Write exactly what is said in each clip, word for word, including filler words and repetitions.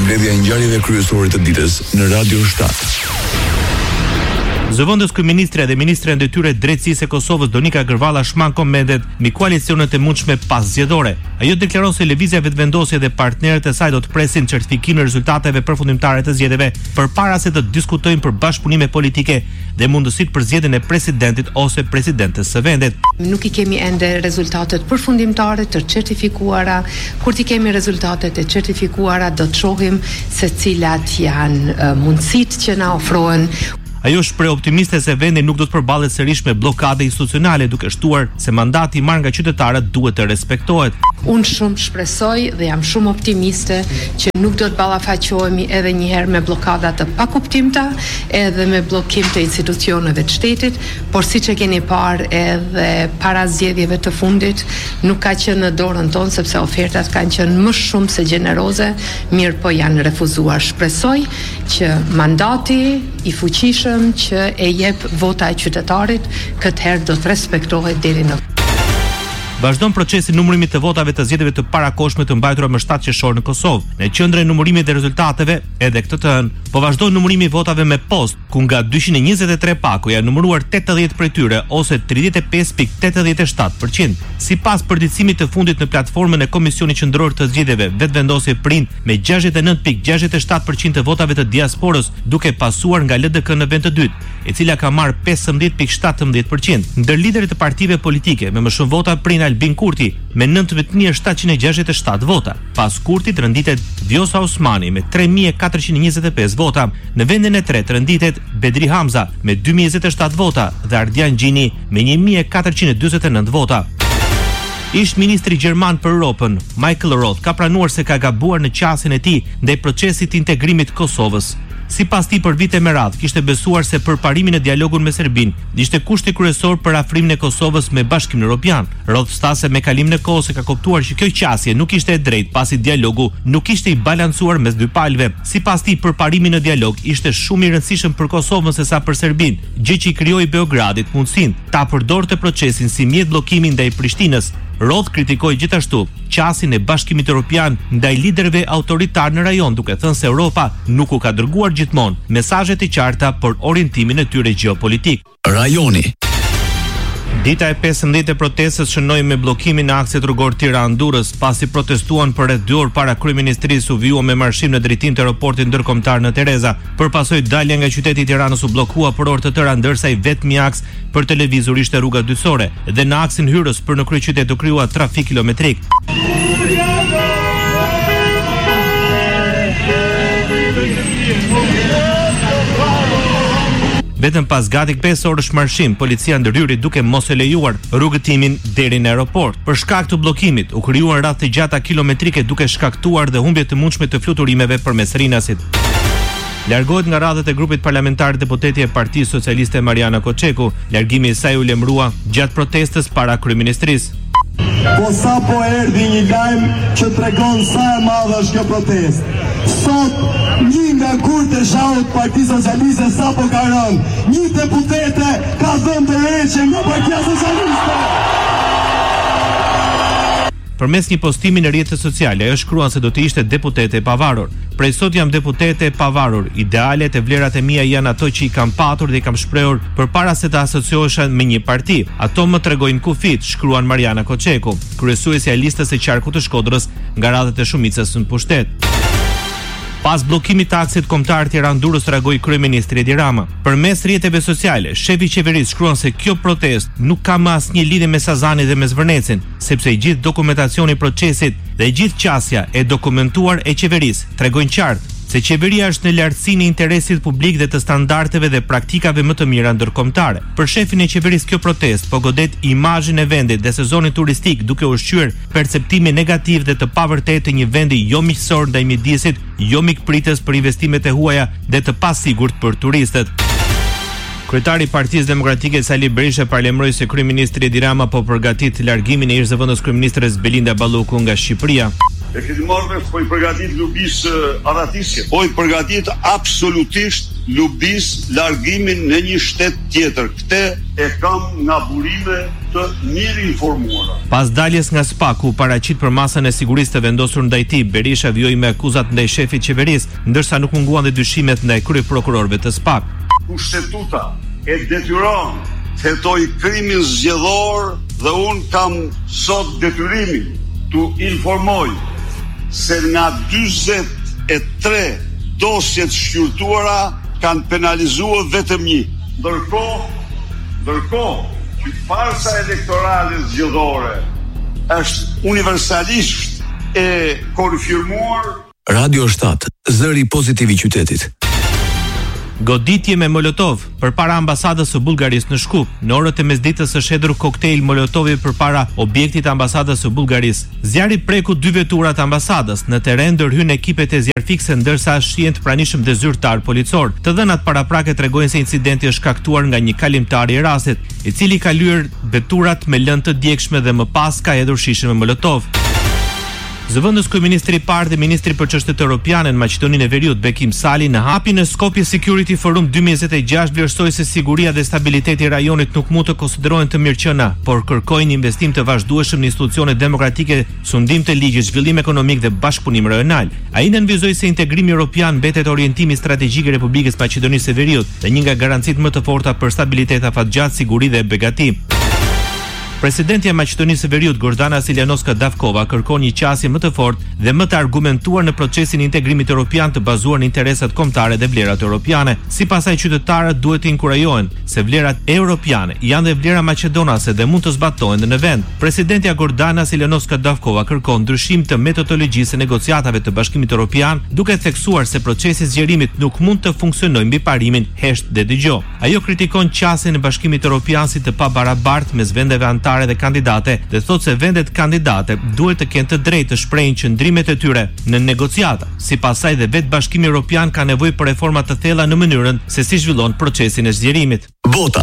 Përmbledhja e ngjarjeve kryesore të ditës në Radio shtat. Zëvendës kryeministre dhe ministre e detyrë drejtësisë e Kosovës Donika Gërvalla shman komentet mbi koalicionet e mundshme pas zgjedhore. Ajo deklaron se lëvizja vetëvendosje dhe partnerët e saj do të presin certifikimin e rezultateve përfundimtare të zgjedhjeve përpara se të diskutojnë për bashkëpunime politike dhe mundësitë për zgjedhjen e presidentit ose presidentes së vendit. Nuk i kemi ende rezultatet përfundimtare të certifikuara. Kur ti kemi rezultatet e certifikuara do të shohim se cilat janë uh, mundësitë që na ofrohen. Ajo shpreh optimiste se vendi nuk do të përballet sërish me bllokade institucionale, duke shtuar se mandati i marrë nga qytetarët duhet të respektohet. Unë shumë shpresoj dhe jam shumë optimiste që nuk do të ballafaqohemi edhe një herë me bllokada të pakuptimta, edhe me bllokim të institucioneve të shtetit, por siç e keni parë edhe para zgjedhjeve të fundit, nuk ka qenë në dorën tonë sepse ofertat kanë qenë më shumë se gjeneroze, mirë po janë refuzuar. Shpresoj që mandati i fuqishëm që e jep vota e qytetarit këtë herë do të respektohet deri në Vazhdon procesi numërimit të votave të zgjedhjeve të parakohshme të mbajtura më shtatë qershor në Kosovë. Në qendrën e numërimit dhe rezultateve, edhe këtë të hënë, po vazhdon numërimi i votave me post, ku nga dyqind e njëzet e tre paku janë numëruar tetëdhjetë prej tyre ose tridhjetë e pesë pikë tetëdhjetë e shtatë përqind. Sipas përditësimit të fundit në platformën e Komisionit Qendror të Zgjedhjeve, vetvendosje prind me gjashtëdhjetë e nëntë pikë gjashtëdhjetë e shtatë përqind të votave të diasporës, duke pasuar nga L D K në vend të dytë, e cila ka marrë pesëmbëdhjetë pikë shtatëmbëdhjetë përqind. Ndër liderët e partive politike me më shumë vota prind Albin Kurti me nëntëmbëdhjetë mijë shtatëqind e gjashtëdhjetë e shtatë vota. Pas Kurtit rënditet Vjosa Osmani me tre mijë e katërqind e njëzet e pesë vota. Në vendin e tretë rënditet Bedri Hamza me dy mijë e njëzet e shtatë vota dhe Ardian Gjini me një mijë e katërqind e dyzet e nëntë vota. Ish ministri gjerman për Europën, Michael Roth, ka pranuar se ka gabuar në qasjen e tij ndaj procesit të integrimit të Kosovës. Sipas tij, për vite me radhë kishte besuar se përparimin e dialogun me Serbinë ishte kushti kryesor për afrimin e Kosovës me Bashkimin Evropian. Roth stas se me kalimin e kohës ka kuptuar që kjo qasje nuk ishte e drejtë, pasi dialogu nuk ishte i balancuar mes dy palëve. Sipas tij, përparimi në dialog ishte shumë i rëndësishëm për Kosovën sesa për Serbinë, gjë që i krijoi Beogradit mundësinë ta përdorte procesin si mjet bllokimi ndaj Prishtinës. Roth kritikoi gjithashtu qasjen e Bashkimit Evropian ndaj liderëve autoritar në rajon, duke thënë se Europa nuk u ka dërguar gjithmonë mesazhe të qarta për orientimin e tyre gjeopolitik. Rajoni. Dita e pesëmbëdhjetë e protestës shënoi me bllokimin e aksit rrugor Tiranë-Durrës, pasi protestuan për rreth dy orë para kryeministrisë u vijua me marshim në drejtim të aeroportit ndërkombëtar në Tereza. Përpasoj dalja nga qyteti i Tiranës u bllokua për orë të tëra, ndërsa i vetmi aks për të lëvizur ishte rruga Dyçore, dhe në aksin hyrës për në kryeqytet u krijua trafik kilometrik. Vetëm pas gati pesë orësh marshim, policia ndërhyri duke mos e lejuar rrugëtimin deri në aeroport. Për shkak të bllokimit, u krijuan radhë të gjata kilometrike duke shkaktuar dhe humbje të mundshme të fluturimeve përmes Rinasit. Largohet nga radhët e grupit parlamentar deputeti e Partisë Socialiste Mariana Koçeku. Largimi i saj u lemrua gjatë protestës para kryeministrisë. Po sa po erdhi një lajm që tregon sa e madhe është kjo protestë. Sot një nga kurtë e shaut Partisë Socialiste sa po ka rënë. Një deputete ka dhënë të reqe nga Partia Socialiste. Përmes një postimi në rrjetet sociale, ajo shkruan se do të ishte deputete e pavarur. Prej sot jam deputete e pavarur. Idealet e vlerat e mia janë ato që i kam patur dhe i kam shprehur përpara se të asociohesha me një parti. Ato më tregojnë kufit, shkruan Mariana Koçeku, kryesuesja e listës së qarkut të Shkodrës nga radhët e shumicës në pushtet. Pas bllokimit të aksit kombëtar Tiranë-Durrës, reagoi kryeministri Edi Rama. Përmes rrjeteve sociale, shefi i qeverisë shkruan se kjo protestë nuk ka më asnjë lidhje me Sazanin dhe me Zvërnecin, sepse i gjithë dokumentacioni i procesit dhe i gjithë qasja e dokumentuar e qeverisë tregojnë qartë se qeveria është në lartësinë e interesit publik dhe të standardeve dhe praktikave më të mira ndërkombëtare. Për shefin e qeverisë kjo protestë po godet imazhin e vendit dhe sezonin turistik, duke ushqyer perceptimin negativ dhe të pavërtetë të një vendi jo miqësor ndaj mjedisit, jo mikpritës për investimet e huaja dhe të pasigurt për turistët. Kryetari i Partisë Demokratike Sali Berisha parlemroi se kryeministri Edi Rama po përgatit largimin e ish-zëvendës kryeministres Belinda Balloku nga Shqipëria. E keni marrë po i përgatit lubis aratisje, po i përgatit absolutisht lubis largimin në një shtet tjetër. Këtë e kam nga burime të të mirë informuara. Pas daljes nga S P A, ku paraqit për masën e sigurisë të vendosur ndaj tij, Berisha vjoi me akuzat ndaj shefit qeverisë, ndërsa nuk munguan dhe dyshimet ndaj kryeprokurorëve të S P A. Kushtetuta e detyron të hetoj krimin zgjedhor dhe unë kam sot detyrimin të informoj se nga dyzet e tre dosjet shqyrtuara kanë penalizuar vetëm një. Ndërkohë, ndërkohë që farsa elektorale zgjedhore është universalisht e konfirmuar. Radio shtat, zëri pozitiv i qytetit. Goditje me molotov përpara ambasadës së Bullgarisë në Shkup. Në orët e mesditës është hedhur koktejl molotovi përpara objektit të ambasadës së Bullgarisë. Zjarri preku dy vetura të ambasadës. Në terren ndërhyn ekipet e zjarfikse ndërsa shihen të pranishëm dhe zyrtar policor. Të dhënat paraprake tregojnë se incidenti është shkaktuar nga një kalimtar i rastit, i cili ka lyer veturat me lëndë të djegshme dhe më pas ka hedhur shishe me molotov. Zëvendës kryeministri i parë dhe ministri për çështjet europiane në Maqedoninë e Veriut, Bekim Sali, në hapjen e Skopje Security Forum dy mijë e njëzet e gjashtë vlerësoi se siguria dhe stabiliteti i rajonit nuk mund të konsiderohen të mirëqëna, por kërkoi një investim të vazhdueshëm në institucione demokratike, sundim të ligjit, zhvillim ekonomik dhe bashkëpunim rajonal. Ai nënvizoi se integrimi evropian mbetet orientimi strategjik i Republikës Maqedonisë së Veriut dhe një nga garancitë më të forta për stabilitet afatgjatë, siguri dhe begati. Presidentja e Maqedonisë së Veriut, Gordana Siljanovska Davkova, kërkon një qasje më të fortë dhe më të argumentuar në procesin e integrimit evropian të bazuar në interesat kombëtare dhe vlerat europiane. Sipas saj, qytetarët duhet të inkurajohen se vlerat europiane janë dhe vlera maqedonase dhe mund të zbatohen në vend. Presidentja Gordana Siljanovska Davkova kërkon ndryshim të metodologjisë së negociatave të Bashkimit Evropian, duke theksuar se procesi i zgjerimit nuk mund të funksionojë mbi parimin hesht dhe dëgjo. Ajo kritikon qasjen e Bashkimit Evropian si të pabarabartë mes vendeve anëtare dhe kandidate dhe thot se vendet kandidate duhet të kenë të drejtë të shprehin qëndrimet e tyre në negociata. Sipas saj dhe vetë Bashkimi Evropian ka nevojë për reforma të thella në mënyrën se si zhvillon procesin e zgjerimit. Bota.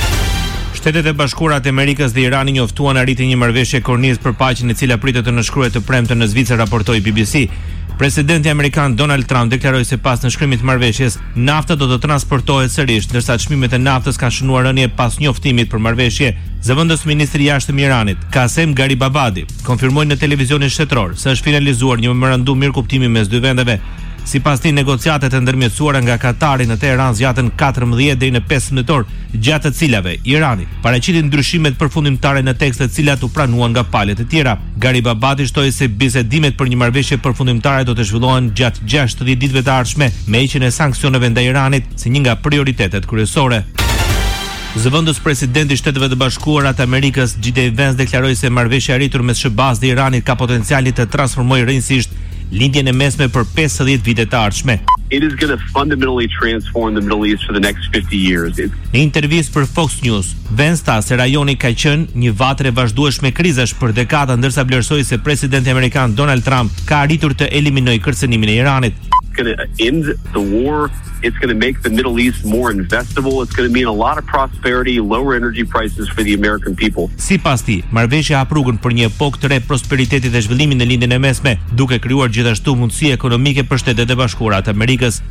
Shtetet e Bashkuara të Amerikës dhe Irani njoftuan arritjen e një marrëveshje kornizë për paqen e cila pritet të nënshkruhet të premten në Zvicër, raportoi B B C. Presidenti amerikan Donald Trump deklaroi se pas nënshkrimit të marrëveshjes, nafta do të transportohet sërish, ndërsa çmimet e naftës kanë shënuar rënje pas njoftimit për marrëveshje. Zëvendës ministri i jashtëm i Iranit, Qasem Garibabadi, konfirmoi në televizionin shtetëror se është finalizuar një memorandum mirëkuptimi mes dy vendeve. Sipas tij, negociatat e ndërmjetësuara nga Katari në Teheran zgjatën katërmbëdhjetë deri në pesëmbëdhjetë orë, gjatë të cilave Irani paraqiti ndryshimet përfundimtare në tekste të cilat u pranuan nga palët e tjera. Garibabadi shtoi se bisedimet për një marrëveshje përfundimtare do të zhvillohen gjatë gjashtëdhjetë ditëve të ardhshme, me heqjen e sanksioneve ndaj Iranit si një nga prioritetet kryesore. Zëvendës presidenti i Shteteve të Bashkuara të Amerikës, J D Vance, deklaroi se marrëveshja e arritur mes S B A-s dhe Iranit ka potencialin të transformojë rrënjësisht lindjen e mesme për pesëdhjetë vite të ardhshme. It is going to fundamentally transform the Middle East for the next fifty years. It... Në intervistë për Fox News, Vance tha se rajoni ka qenë një vatër e vazhdueshme krizash për dekada, ndërsa vlerësoi se presidenti amerikan Donald Trump ka arritur të eliminojë kërcënimin e Iranit. It's going to end the war. It's going to make the Middle East more investable. It's going to mean a lot of prosperity, lower energy prices for the American people. Sipas tij, marrëveshja hap rrugën për një epokë të re prosperiteti dhe zhvillimi në lindjen e mesme, duke krijuar gjithashtu mundësi ekonomike për Shtetet e Bashkuara të Amerikës.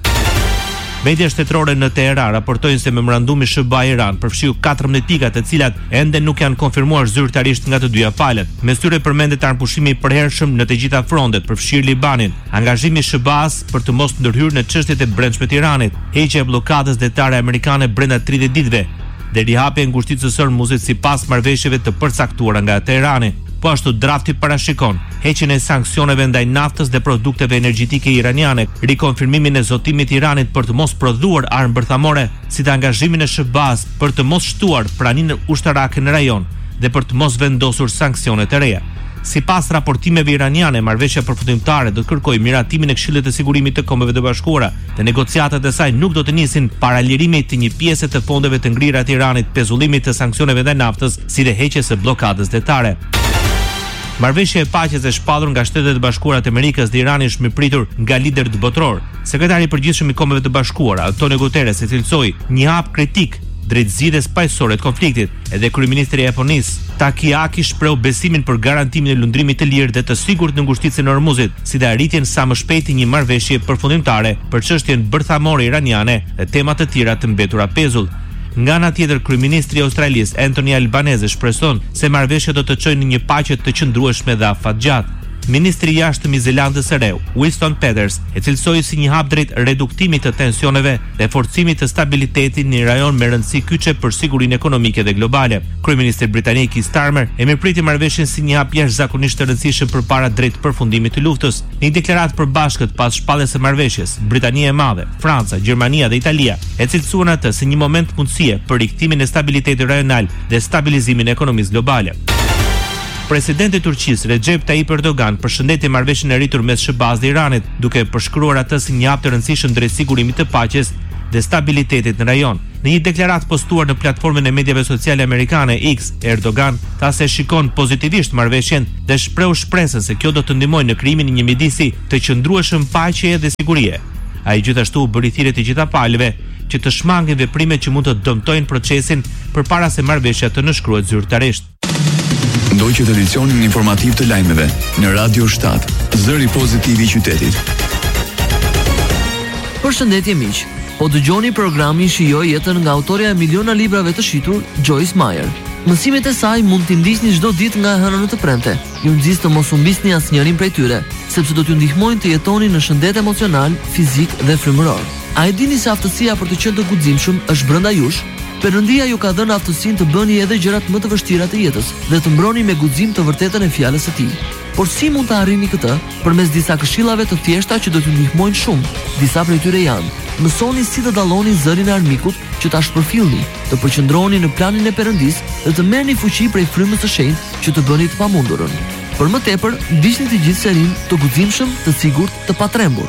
Media shtetërore në Teheran raportojnë se memorandumi S B A-Iran përfshiu katërmbëdhjetë pika të cilat ende nuk janë konfirmuar zyrtarisht nga të dyja palët. Mes tyre përmendet armpushimi i përhershëm në të gjitha frontet, përfshirë Libanin, angazhimi i S B A-s për të mos ndërhyrë në çështjet e brendshme të Iranit, heqja e bllokadës detare amerikane brenda tridhjetë ditëve dhe rihapja e ngushticës së Hormuzit sipas marrëveshjeve të përcaktuara nga Teherani. Po ashtu drafti parashikon heqjen e sanksioneve ndaj naftës dhe produkteve energjetike iraniane, rikonfirmimin e zotimit të Iranit për të mos prodhuar armë bërthamore, si dhe angazhimin e S B A-s për të mos shtuar praninë ushtarake në rajon dhe për të mos vendosur sanksione të reja. Sipas raportimeve iraniane, marrëveshja përfundimtare do të kërkojë miratimin e Këshillit të Sigurimit të Kombeve të Bashkuara. Dhe negociatat e saj nuk do të nisin para lirimit të një pjese të fondeve të ngrira të Iranit, pezullimit të sanksioneve ndaj naftës, si dhe heqjes së bllokadës detare. Marrëveshja e paqes e shpallur nga Shtetet e Bashkuara të Amerikës dhe Irani është mirëpritur nga liderët botror. Sekretari i përgjithshëm i Kombeve të Bashkuara, Antonio Guterres, e cilësoi një hap kritik drejt zgjidhjes paqësore të konfliktit. Edhe kryeministri i Japonisë, Takeaki, shpreu besimin për garantimin e lundrimit të lirë dhe të sigurt në ngushticën e Hormuzit, si dhe arritjen sa më shpejti një marrëveshje përfundimtare për çështjen bërthamore iraniane dhe tema të tjera të mbetura pezull. Nga ana tjetër, kryeministri i Australisë Anthony Albanese shpreson se marrëveshja do të çojë në një paqe të qëndrueshme dhe afatgjatë. Ministri i jashtëm i Zelandës së Re, Winston Peters, e cilësoi si një hap drejt reduktimit të tensioneve dhe forcimit të stabilitetit në një rajon me rëndësi kyçe për sigurinë ekonomike dhe globale. Kryeministri britanik Keir Starmer e mirëpriti marrëveshjen si një hap jashtëzakonisht të rëndësishëm përpara drejt përfundimit të luftës. Në një deklaratë përbashkët pas shpalljes së marrëveshjes, Britania e Madhe, Franca, Gjermania dhe Italia e cilësuan atë si një moment mundësie për riktimin e stabilitetit rajonal dhe stabilizimin e ekonomisë globale. Presidenti i Turqisë Recep Tayyip Erdogan përshëndeti marrëveshjen e rritur mes S B A-s dhe Iranit, duke përshkruar atë si një hap të rëndësishëm drejt sigurimit të paqes dhe stabilitetit në rajon. Në një deklaratë postuar në platformën e mediave sociale amerikane X, Erdogan tha se shikon pozitivisht marrëveshjen dhe shpreu shpresën se kjo do të ndihmojë në krijimin e një midisi të qëndrueshëm paqeje dhe sigurie. Ai gjithashtu bëri thirrje të gjitha palëve që të shmangin veprimet që mund të dëmtojnë procesin përpara se marrëveshja të nënshkruhet zyrtarisht. Ndoqët edicionin informativ të lajmeve në Radio shtatë, zëri pozitiv i qytetit. Përshëndetje miq. Po dëgjoni programin Shijoj jetën nga autorja e miliona librave të shitur, Joyce Meyer. Mësimet e saj mund t'i ndiqni çdo ditë nga e hëna në të premte. Ju nxis të mos humbisni asnjërin prej tyre, sepse do t'ju ndihmojnë të jetoni në shëndet emocional, fizik dhe frymëror. A e dini se aftësia për të qenë të guximshëm është brenda jush? Perëndia ju ka dhënë aftësinë të bëni edhe gjërat më të vështira të jetës dhe të mbroni me guxim të vërtetën e fjalës së tij. Por si mund të arrini këtë? Përmes disa këshillave të thjeshta që do t'ju ndihmojnë shumë. Disa prej tyre janë: mësoni si të dalloni zërin e armikut që ta shpërfillni, të përqendroheni në planin e Perëndis dhe të merrni fuqi prej frymës së shenjtë që të bëni të pamundurën. Për më tepër, ndiqni të gjithë serin të guximshëm, të sigurt, të patrembur.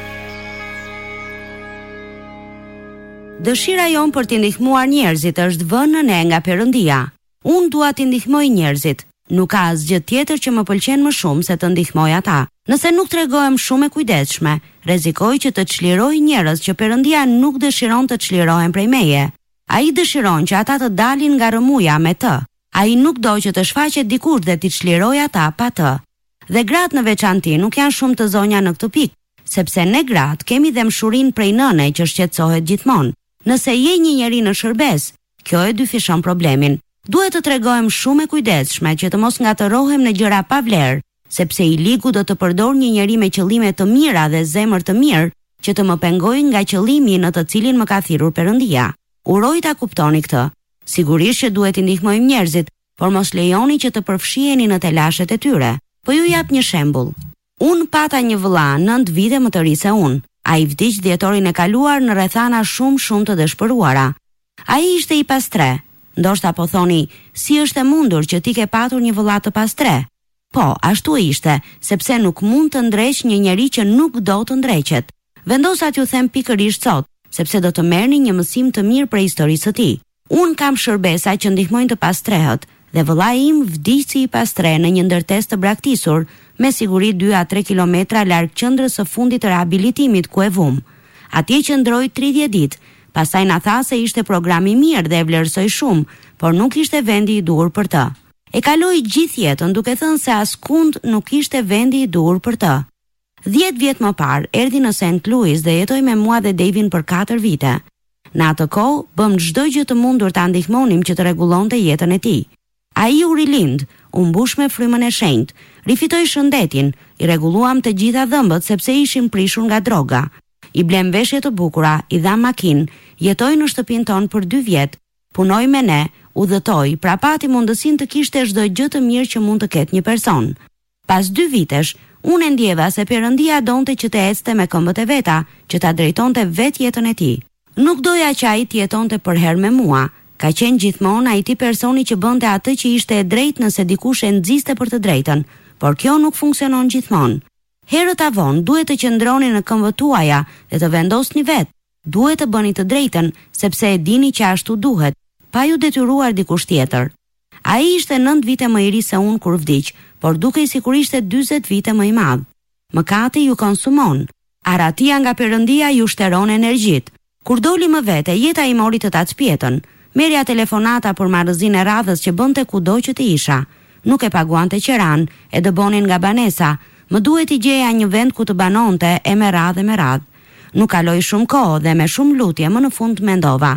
Dëshira jon për t'i ndihmuar njerëzit është vënë ne nga Perëndia. Unë dua t'i ndihmoj njerëzit. Nuk ka asgjë tjetër që më pëlqen më shumë se të ndihmoj ata. Nëse nuk tregohem shumë e kujdesshme, rrezikoj që të çliroj njerëz që Perëndia nuk dëshiron të çlirohen prej meje. Ai dëshiron që ata të dalin nga rëmuja me të. Ai nuk do që të shfaqet dikush dhe t'i çliroj ata pa të. Dhe gratë në veçanti nuk janë shumë të zonja në këtë pikë, sepse ne gratë kemi dëmshurin prej nëne që shqetësohet gjithmonë. Nëse je një njeri në shërbes, kjo e dyfishon problemin. Duhet të tregohem shumë e kujdesshme që të mos ngatërohem në gjëra pa vlerë, sepse i ligu do të përdor një njeri me qëllime të mira dhe zemër të mirë që të më pengojë nga qëllimi në të cilin më ka thirrur Perëndia. Uroj ta kuptoni këtë. Sigurisht që duhet i ndihmojmë njerëzit, por mos lejoni që të përfshiheni në telashet e tyre. Po ju jap një shembull. Unë pata një vëlla nënt vite më të ri se unë. Ai vdiq dhjetorin e kaluar në rrethana shumë shumë të dëshpëruara. Ai ishte i pastre. Ndoshta po thoni, si është e mundur që ti ke patur një vëlla të pastre? Po, ashtu ishte, sepse nuk mund të ndreq një njeri që nuk do të ndreqet. Vendosa t'ju them pikërisht sot, sepse do të merrni një mësim të mirë prej historisë së tij. Un kam shërbesa që ndihmojnë të pastrehët, dhe vëllai im vdiq si i pastre në një ndërtesë të braktisur, me siguri dy a tre kilometra larg qendrës së fundit të rehabilitimit ku e vum. Atje qëndroi tridhjetë ditë. Pastaj na tha se ishte program i mirë dhe e vlerësoi shumë, por nuk ishte vendi i duhur për të. E kaloi gjithë jetën duke thënë se askund nuk ishte vendi i duhur për të. dhjetë vjet më parë erdhi në Saint Louis dhe jetoi me mua dhe Davin për katër vite. Në atë kohë bëm çdo gjë të mundur ta ndihmonim që të rregullonte jetën e tij. Ai u rilind, u mbush me frymën e shenjtë, rifitoi shëndetin, i rregulluam të gjitha dhëmbët sepse ishim prishur nga droga. I blem veshje të bukura, i dham makinë, jetoi në shtëpinë tonë për dy vjet, punoi me ne, udhëtoi, pra pati mundësinë të kishte çdo gjë të mirë që mund të ketë një person. Pas dy vitesh, unë e ndjeva se Perëndia donte që të ecte me këmbët e veta, që ta drejtonte vetë jetën e tij. Nuk doja që ai të jetonte për herë me mua. Ka qenë gjithmonë ai ti personi që bënte atë që ishte e drejtë nëse dikush e nxiste për të drejtën, por kjo nuk funksionon gjithmonë. Herët avon duhet të qëndroni në këmbët tuaja dhe të vendosni vetë. Duhet të bëni të drejtën, sepse e dini që ashtu duhet, pa ju detyruar dikush tjetër. Ai ishte nëntë vite më i ri se unë kur vdiq, por dukej sikur ishte dyzet vite më i madh. Mëkati ju konsumon. Aratia nga Perëndia ju shteron energjit. Kur doli më vete, jeta i mori të tacpjetën. Merja telefonata për marrëzinë e radhës që bënte kudo që të isha. Nuk e paguante qeran, e dëbonin nga banesa. Më duhet i gjeja një vend ku të banonte e me radhë e me radhë. Nuk kaloi shumë kohë dhe me shumë lutje më në fund mendova.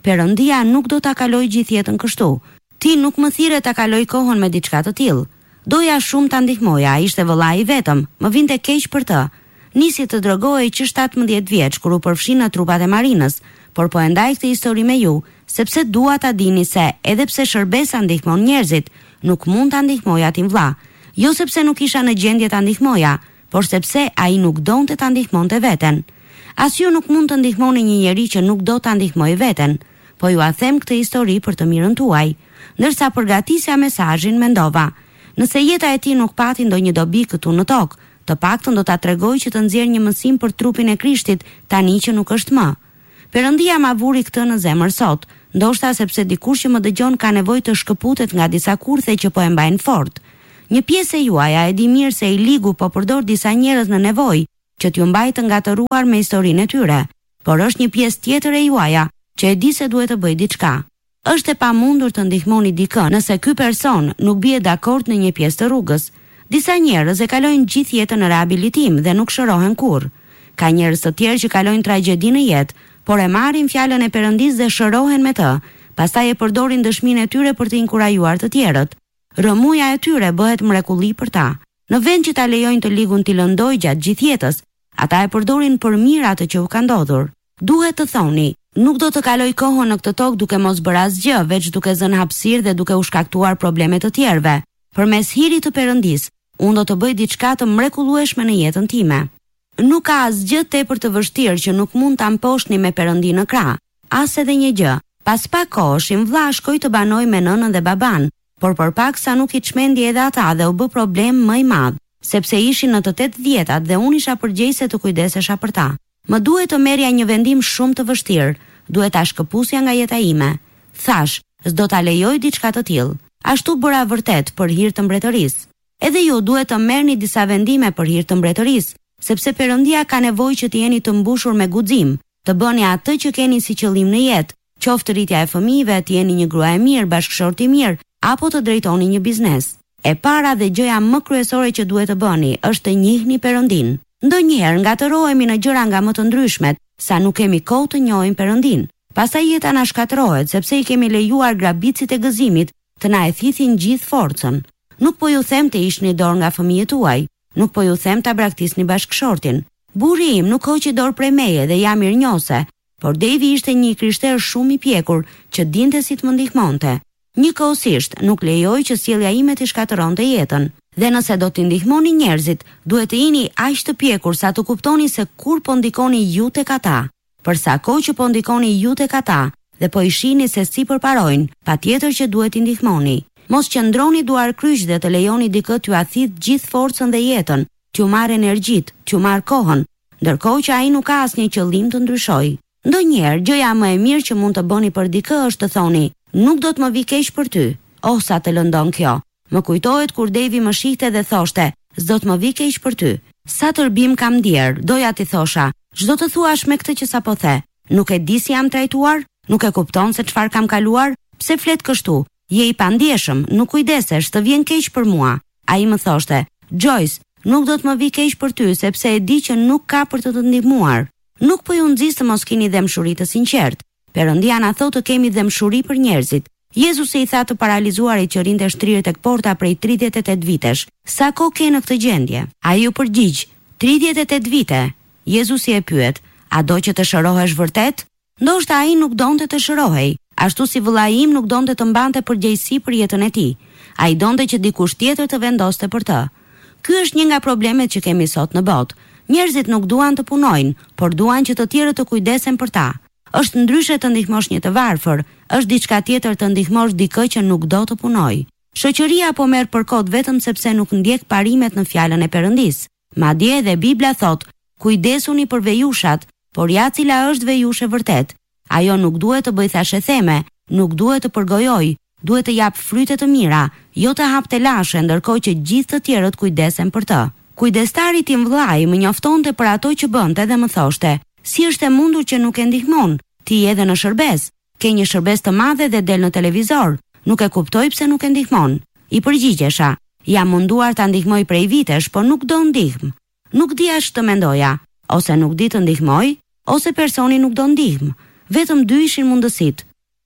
Perëndia nuk do ta kaloj gjithë jetën kështu. Ti nuk më thirre ta kaloj kohën me diçka të tillë. Doja shumë ta ndihmoja, ishte vëllai i vetëm, më vinte keq për të. Nisi të drogohej që shtatëmbëdhjetë vjeç kur u përfshi në trupat e marinës, por po e ndaj këtë histori me ju, sepse dua ta dini se edhe pse shërbesa ndihmon njerëzit, nuk mund ta ndihmoja atin vlla. Jo sepse nuk isha në gjendje ta ndihmoja, por sepse ai nuk donte ta ndihmonte veten. As ju nuk mund të ndihmoni një njeri që nuk do ta ndihmojë veten, po ju a them këtë histori për të mirën tuaj. Ndërsa përgatisja mesazhin mendova, nëse jeta e tij nuk pati ndonjë dobi këtu në tokë, të paktën do ta tregoj që të nxjerr një mësim për trupin e Krishtit tani që nuk është më. Perëndia ma vuri këtë në zemër sot, ndoshta sepse dikush që më dëgjon ka nevojë të shkëputet nga disa kurthe që po e mbajnë fort. Një pjesë e juaja e di mirë se i ligu po përdor disa njerëz në nevojë që t'ju mbajë të ngatëruar me historinë e tyre, por është një pjesë tjetër e juaja që e di se duhet të bëj diçka. Është e pamundur të ndihmoni dikën nëse ky person nuk bie dakord në një pjesë të rrugës. Disa njerëz e kalojnë gjithë jetën në rehabilitim dhe nuk shërohen kurrë. Ka njerëz të tjerë që kalojnë tragjedi në jetë, por e marrin fjalën e Perëndisë dhe shërohen me të, pastaj e përdorin dëshminë e tyre për të inkurajuar të tjerët. Rëmuja e tyre bëhet mrekulli për ta. Në vend që ta lejojnë të ligun t'i lëndoj gjatë gjithë jetës, ata e përdorin për mirë atë që u ka ndodhur. Duhet të thoni, nuk do të kaloj kohën në këtë tokë duke mos bërë asgjë, veç duke zënë hapësirë dhe duke u shkaktuar probleme të tjerëve. Përmes hirit të Perëndisë, unë do të bëj diçka të mrekullueshme në jetën time. Nuk ka asgjë tepër të vështirë që nuk mund ta mposhni me Perëndinë në krah. As edhe një gjë. Pas pak kohësh, im vlla shkoi të banoj me nënën dhe baban, por përpaksa nuk i çmendi edhe ata dhe u bë problem më i madh, sepse ishin në të tetëdhjetat dhe unë isha përgjegjëse të kujdesesha për ta. Më duhet të merrja një vendim shumë të vështirë, duhet ta shkëpusja nga jeta ime. Thash, s'do ta lejoj diçka të tillë. Ashtu bëra vërtet për hir të mbretërisë. Edhe ju duhet të merrni disa vendime për hir të mbretërisë, sepse Perëndia ka nevojë që të jeni të mbushur me guxim, të bëni atë që keni si qëllim në jetë, qoftë rritja e fëmijëve, të jeni një grua e mirë, bashkëshort i mirë, apo të drejtoni një biznes. E para dhe gjëja më kryesore që duhet të bëni është të njihni Perëndinë. Ndonjëherë ngatërohemi në gjëra nga më të ndryshmet, sa nuk kemi kohë të njohim Perëndinë. Pastaj jeta na shkatërrohet sepse i kemi lejuar grabicit e gëzimit të na e thithin gjithë forcën. Nuk po ju them të ishni dorë nga fëmijët tuaj, nuk po ju them ta braktisni bashkëshortin. Burri im nuk hoqi dorë prej meje dhe jam mirënjohëse, por Devi ishte një krishter shumë i pjekur që dinte si të më ndihmonte. Njëkohësisht nuk lejoj që sjellja ime të shkatëronte jetën. Dhe nëse do t'i ndihmoni njerëzit, duhet të jeni aq të pjekur sa të kuptoni se kur po ndikoni ju tek ata. Për sa kohë që po ndikoni ju tek ata dhe po i shihni se si përparojnë, patjetër që duhet t'i ndihmoni. Mos qëndroni duar kryq dhe të lejoni dikë t'ju athith gjithë forcën dhe jetën, t'ju marrë energjitë, t'ju marrë kohën, ndërkohë që ai nuk ka asnjë qëllim të ndryshojë. Ndonjëherë gjëja më e mirë që mund të bëni për dikë është të thoni, nuk do të më vi keq për ty. Oh, sa të lëndon kjo. Më kujtohet kur Devi më shihte dhe thoshte, s'do të më vi keq për ty. Sa tërbim kam ndier, doja t'i thosha, ç'do të thuash me këtë që sapo the? Nuk e di si jam trajtuar? Nuk e kupton se çfarë kam kaluar? Pse flet kështu? Je i pandjeshëm, nuk kujdesesh, të vjen keq për mua. Ai më thoshte, Joyce, nuk do të më vi keq për ty sepse e di që nuk ka për të të ndihmuar. Nuk po ju nxis të mos keni dëmshuri të sinqert. Perëndia na thotë të kemi dëmshuri për njerëzit. Jezusi i tha të paralizuarit që rinte shtrirë tek porta prej tridhjetë e tetë vitesh, sa kohë ke në këtë gjendje? Ai u përgjigj, tridhjetë e tetë vite. Jezusi e pyet, a do që të shërohesh vërtet? Ndoshta ai nuk donte të shërohej, ashtu si vëllai im nuk donte të mbante përgjegjësi për jetën e tij. Ai donte që dikush tjetër të vendoste për të. Ky është një nga problemet që kemi sot në botë. Njerëzit nuk duan të punojnë, por duan që të tjerët të kujdesen për ta. Është ndryshe të ndihmosh një të varfër, është diçka tjetër të ndihmosh dikë që nuk do të punojë. Shoqëria po merr përkot vetëm sepse nuk ndjek parimet në fjalën e Perëndisë. Madje edhe Bibla thot, kujdesuni për vejushat, por ja cila është vejushe vërtet. Ajo nuk duhet të bëj thashë theme, nuk duhet të përgojoj, duhet të jap fryte të mira, jo të hap telashe, ndërkohë që gjithë të tjerët kujdesen për të. Kujdestari tim vllai më njoftonte për ato që bënte dhe më thoshte, si është e mundur që nuk e ndihmon? Ti edhe në shërbes, ke një shërbes të madhe dhe del në televizor, nuk e kuptoj pse nuk e ndihmon. I përgjigjesha, jam munduar ta ndihmoj prej vitesh, por nuk do ndihmë. Nuk di as të mendoja, ose nuk di të ndihmoj, ose personi nuk do ndihmë. Vetëm dy ishin mundësitë,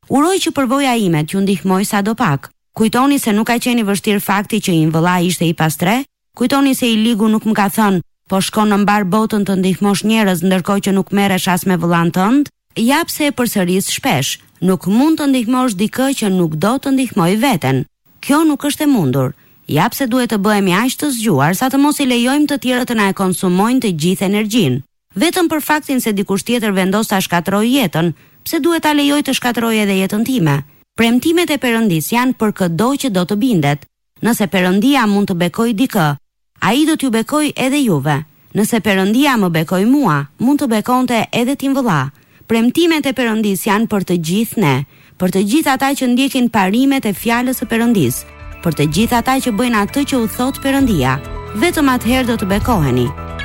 Uroj që përvoja ime t'ju ndihmoj sadopak. Kujtoni se nuk ka qenë i vështirë fakti që i vëlla ishte i pastre, kujtoni se i ligu nuk më ka thënë, po shkon në mbar botën të ndihmosh njerëz ndërkohë që nuk merresh as me vëllan tënd, jap se e përsëris shpesh. Nuk mund të ndihmosh dikë që nuk do të ndihmoj veten. Kjo nuk është e mundur. Jap se duhet të bëhemi aq të zgjuar sa të mos i lejojmë të tjerët të na e konsumojnë të gjithë energjinë. Vetëm për faktin se dikush tjetër vendos ta shkatërrojë jetën, pse duhet ta lejoj të shkatërrojë edhe jetën time? Premtimet e Perëndis janë për çdo që do të bindet. Nëse Perëndia mund të bekojë dikë, ai do t'ju bekojë edhe juve. Nëse Perëndia më bekoi mua, mund të bekonte edhe tim vëlla. Premtimet e Perëndis janë për të gjithë ne, për të gjithë ata që ndjekin parimet e fjalës së Perëndis, për të gjithë ata që bëjnë atë që u thot Perëndia. Vetëm atëherë do të bekoheni.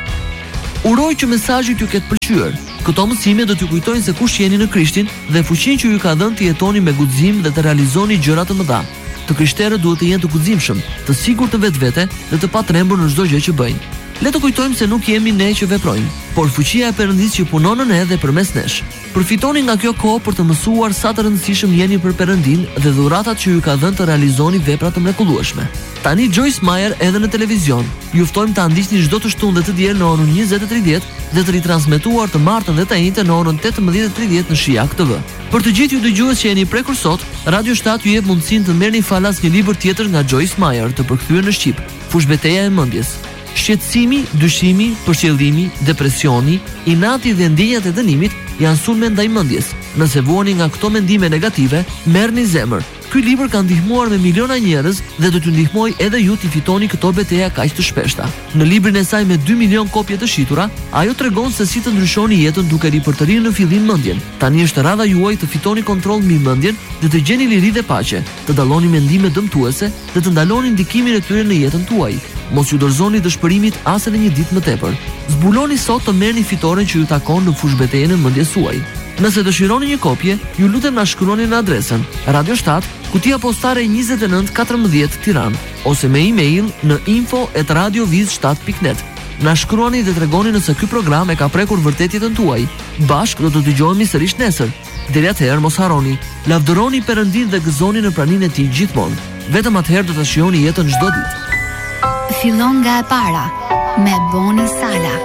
Uroj që mesazhi t'ju ketë pëlqyer. Këto mësime do t'ju kujtojnë se kush jeni në Krishtin dhe fuqinë që ju ka dhënë të jetoni me guxim dhe të realizoni gjëra të mëdha. Të krishterët duhet të jenë të guximshëm, të sigurt të vetvete dhe të patrembur në çdo gjë që bëjnë. Le të kujtojmë se nuk jemi ne që veprojmë, por fuqia e Perëndisë që punon në ne dhe përmes nesh. Përfitoni nga kjo kohë për të mësuar sa të rëndësishëm jeni për Perëndinë dhe dhuratat që ju ka dhënë të realizoni vepra të mrekullueshme. Tani Joyce Meyer edhe në televizion. Ju ftojmë ta ndiqni çdo të shtunë dhe të diel në orën njëzet e tridhjetë dhe të ritransmetuar të martën dhe të njëjtën në orën tetëmbëdhjetë e tridhjetë në Shijak T V. Për të gjithë ju dëgjues që jeni prekur sot, Radio shtat ju jep mundësinë të merrni falas një libër tjetër nga Joyce Meyer, të përkthyer në shqip, Fushbeteja e mendjes. Shqetësimi, dyshimi, përqëllimi, depresioni, inati dhe ndjenjat e dënimit janë sulme ndaj mendjes. Nëse vuani nga këto mendime negative, merrni zemër. Ky libër ka ndihmuar me miliona njerëz dhe do t'ju ndihmojë edhe ju të fitoni këto betejë kaq të shpeshta. Në librin e saj me dy milion kopje të shitura, ajo tregon se si të ndryshoni jetën duke ripërtërinë në fillim mendjen. Tani është radha juaj të fitoni kontroll mbi mendjen dhe të gjeni liri dhe paqe, të dalloni mendime dëmtuese dhe të ndaloni ndikimin e tyre në jetën tuaj. Mos ju dorëzoni dëshpërimit as edhe një ditë më tepër. Zbuloni sot të merrni fitoren që ju takon në fushbetejën e mendjes suaj. Nëse dëshironi një kopje, ju lutem na shkruani në adresën Radio shtat, kutia postare njëzet e nëntë katërmbëdhjetë Tiranë, ose me email në info at radioviz shtat pikë net. Na shkruani dhe tregoni nëse ky program e ka prekur vërtet jetën tuaj. Bashkë do të dëgjohemi sërish nesër. Deri atëherë mos harroni, lavdëroni Perëndin dhe gëzoni në praninë e tij gjithmonë. Vetëm atëherë do ta shijoni jetën çdo ditë. Fillon nga e para me Boni Sala.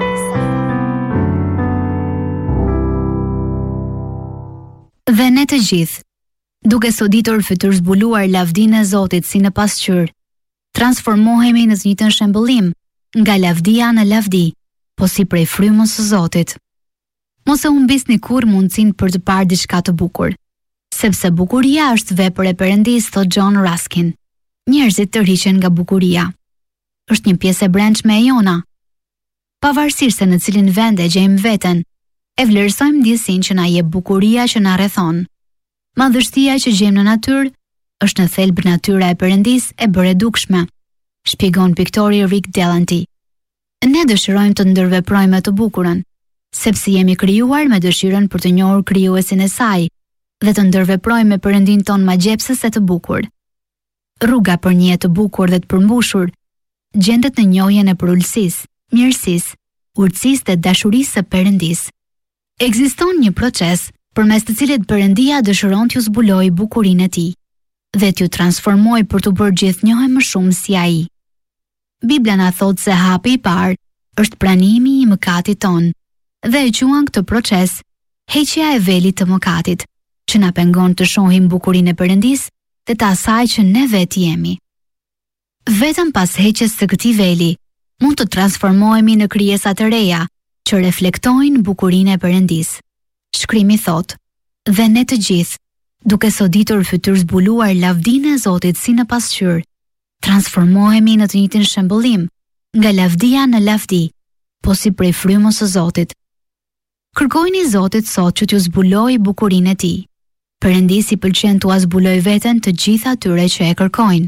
Dhe ne të gjithë, duke soditur fytyrë zbuluar lavdinë e Zotit si në pasqyrë, transformohemi në të njëjtën shembullim, nga lavdia në lavdi, po si prej frymës së Zotit. Mos e humbisni kurrë mundësinë për të parë diçka të bukur, sepse bukuria është vepër e Perëndisë, thot John Ruskin. Njerëzit tërhiqen nga bukuria. Është një pjesë e brendshme e jona. Pavarësisht se në cilin vend e gjejmë veten, e vlerësojmë ndjesinë që na jep bukuria që na rrethon. Madhështia që gjejmë në natyrë është në thelb natyra e Perëndisë e bërë dukshme, shpjegon piktori Rick Delanty. Ne dëshirojmë të ndërveprojmë të bukurën, sepse jemi krijuar me dëshirën për të njohur krijuesin e saj dhe të ndërveprojmë me Perëndin ton magjepsës e të bukur. Rruga për një jetë të bukur dhe të përmbushur gjendet në njohjen e përulësisë, mirësisë, urtësisë dhe dashurisë së Perëndisë. Ekziston një proces përmes të cilit Perëndia dëshiron t'ju zbulojë bukurinë e tij dhe t'ju transformojë për t'u bërë gjithnjëhe më shumë si ai. Bibla na thot se hapi i parë është pranimi i mëkatit ton dhe e quan këtë proces heqja e velit të mëkatit, që na pengon të shohim bukurinë e Perëndisë dhe të asaj që ne vetë jemi. Vetëm pas heqjes së këtij veli, mund të transformohemi në krijesa të reja që reflektojnë bukurinë e Perëndisë. Shkrimi thot: dhe ne të gjithë, duke soditur fytyrë zbuluar lavdinë e Zotit si në pasqyrë, transformohemi në të njëjtin shembullim, nga lavdia në lavdi, po si prej frymës së Zotit. Kërkojini Zotit sot që t'ju zbulojë bukurinë e tij. Perëndisi i pëlqen t'u zbulojë veten të gjithë atyre që e kërkojnë.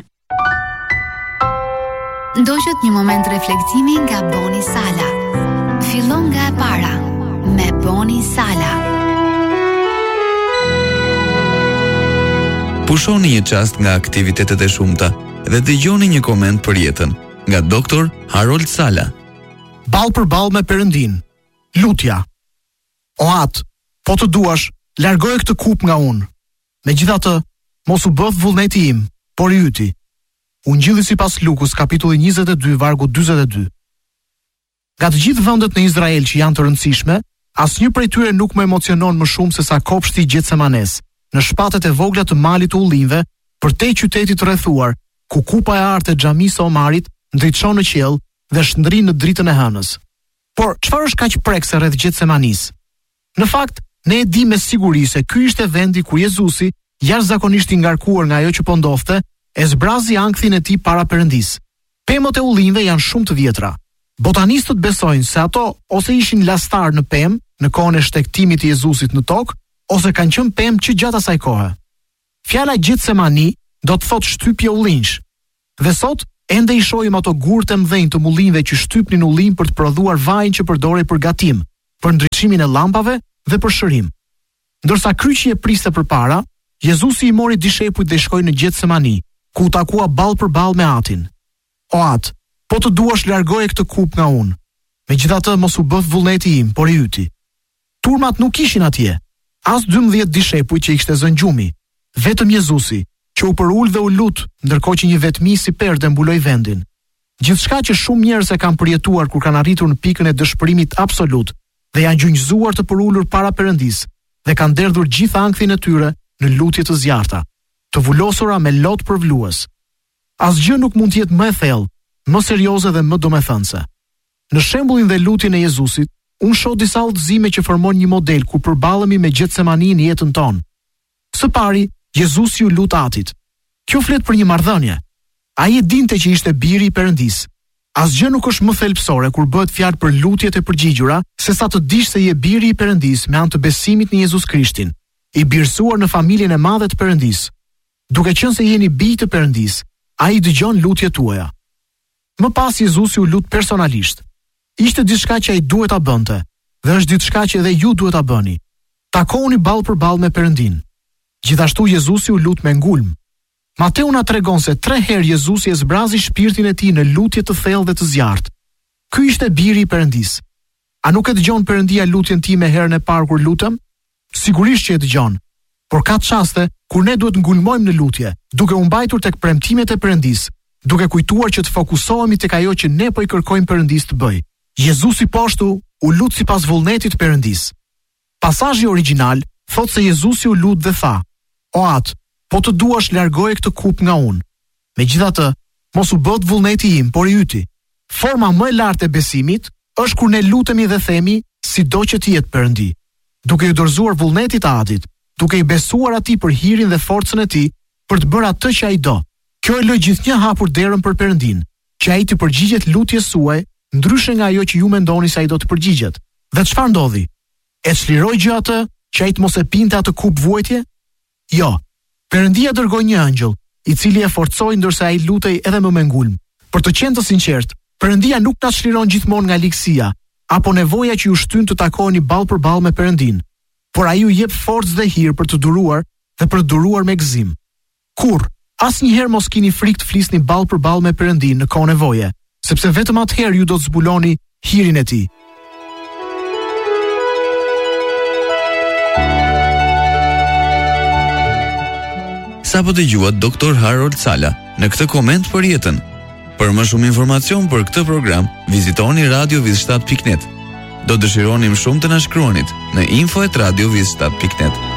Ndoqët një moment reflektimi nga Boni Sala. Fillon nga e para me Boni Sala. Pushoni një çast nga aktivitetet e shumta dhe dëgjoni një koment për jetën nga doktor Harold Sala. Ball për ball me Perëndin. Lutja. O At, po të duash, largoje këtë kup nga unë. Megjithatë, mos u bëth vullneti im, por i yti. Ungjilli sipas Lukës, kapitulli njëzet e dy, vargu dyzet e dy. Nga të gjithë vendet në Izrael që janë të rëndësishme, asnjë prej tyre nuk më emocionon më shumë se sa kopshti i Getsemanes, në shpatet e vogla të malit të ullinjve, përtej qytetit të rrethuar, ku kupa e artë e xhamisë së Omarit ndriçon në qiell dhe shndrin në dritën e hënës. Por çfarë është kaq prekse rreth Getsemanis? Në fakt, ne e dim me siguri se ky ishte vendi ku Jezusi, jashtëzakonisht i ngarkuar nga ajo që po ndodhte, e zbrazi ankthin e tij para Perëndis. Pemët e ullinjve janë shumë të vjetra. Botanistët besojnë se ato ose ishin lastar në pemë në kohën e shtektimit të Jezusit në tokë, ose kanë qenë pemë që gjatë asaj kohe. Fjala Getsemani do të thotë shtypje ullinjsh. Dhe sot ende i shohim ato gurë të mëdhenj të mullinjve që shtypnin ullinj për të prodhuar vajin që përdorej për gatim, për ndriçimin e llampave dhe për shërim. Ndërsa kryqi e priste përpara, Jezusi i mori dishepujt dhe shkoi në Getsemani, ku u takua ball për ball me Atin. O At, po të duash largoje këtë kup nga unë. Megjithatë mos u bëf vullneti im, por i yti. Turmat nuk ishin atje, as dymbëdhjetë dishepujt që i kishte zënë gjumi, vetëm Jezusi, që u përul dhe u lut, ndërkohë që një vetmi si perde mbuloi vendin. Gjithçka që shumë njerëz e kanë përjetuar kur kanë arritur në pikën e dëshpërimit absolut dhe janë gjunjëzuar të përulur para Perëndis dhe kanë derdhur gjithë ankthin e tyre në lutje të zjarta, të vulosura me lot përvlues. Asgjë nuk mund të jetë më e thellë, më serioze dhe më domethënëse. Në shembullin dhe lutjen e Jezusit, unë shoh disa udhëzime që formojnë një model ku përballemi me Getsemanin në jetën tonë. Së pari, Jezusi u lut Atit. Kjo flet për një marrëdhënie. Ai e dinte që ishte biri i Perëndis. Asgjë nuk është më thelbësore kur bëhet fjalë për lutjet e përgjigjura, sesa të dish se je biri i Perëndis me anë të besimit në Jezus Krishtin, i birësuar në familjen e madhe të Perëndis. Duke qenë se jeni bij të Perëndis, ai dëgjon lutjet tuaja. Më pas Jezusi u lut personalisht. Ishte diçka që ai duhet ta bënte, dhe është diçka që edhe ju duhet ta bëni. Takohuni ball për ball me Perëndin. Gjithashtu Jezusi u lut me ngulm. Mateu na tregon se tre herë Jezusi e zbrazi shpirtin e tij në lutje të thellë dhe të zjarrt. Ky ishte biri i Perëndis. A nuk e dëgjon Perëndia lutjen time herën e parë kur lutem? Sigurisht që e dëgjon. Por ka çaste kur ne duhet ngulmojmë në lutje, duke u mbajtur tek premtimet e Perëndis, duke kujtuar që të fokusohemi tek ajo që ne po i kërkojmë Perëndis të bëjë. Jezusi poshtu u lut sipas vullnetit të Perëndis. Pasazhi origjinal thot se Jezusi u lut dhe tha: O At, po të duash largoje këtë kup nga unë. Megjithatë, mos u bët vullneti im, por i yti. Forma më e lartë e besimit është kur ne lutemi dhe themi sido që të jetë Perëndi, duke i dorëzuar vullnetit të Atit, duke i besuar atij për hirin dhe forcën e tij për të bërë atë që ai do. Kjo e lë gjithnjë hapur derën për Perëndin, që ai të përgjigjet lutjes suaj, ndryshe nga ajo që ju mendoni se ai do të përgjigjet. Dhe çfarë ndodhi? E çliroi gjë atë që ai të mos e pinte atë kup vuajtje? Jo. Perëndia dërgoi një angjëll, i cili e forcoi ndërsa ai lutej edhe më me ngulm. Për të qenë të sinqert, Perëndia nuk na çliron gjithmonë nga ligësia apo nevoja që ju shtyn të takoheni ball për ball me Perëndin, por ai ju jep forcë dhe hir për të duruar dhe për të duruar me gëzim. Kurr, asnjëherë mos keni frikë të flisni ball për ball me Perëndin në kohë nevoje, sepse vetëm atëherë ju do të zbuloni hirin e tij. Sa po dëgjuat doktor Harold Sala në këtë koment për jetën. Për më shumë informacion për këtë program, vizitoni radio viz shtat pikë net. Do dëshironim shumë të na shkruanit në info at radio viz shtat pikë net.